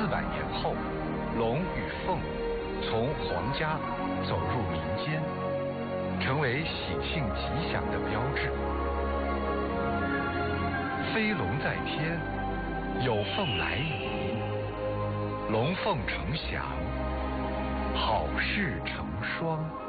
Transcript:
400年后，龙与凤从皇家走入民间，成为喜庆吉祥的标志。飞龙在天，有凤来仪，龙凤呈祥，好事成双。